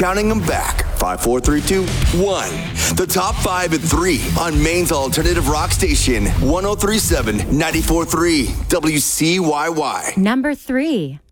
counting them back. 5, 4, 3, 2, 1. The top 5 at 3 on Maine's alternative rock station, 1037 94.3 WCYY. Number 3.